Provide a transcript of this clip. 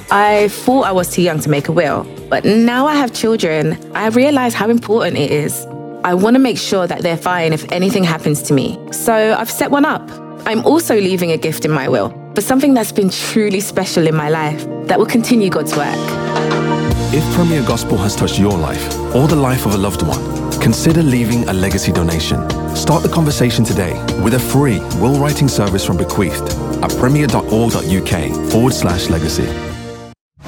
I thought I was too young to make a will, but now I have children, I realize how important it is. I want to make sure that they're fine if anything happens to me. So I've set one up. I'm also leaving a gift in my will for something that's been truly special in my life that will continue God's work. If Premier Gospel has touched your life or the life of a loved one, consider leaving a legacy donation. Start the conversation today with a free will writing service from Bequeathed at premier.org.uk/legacy.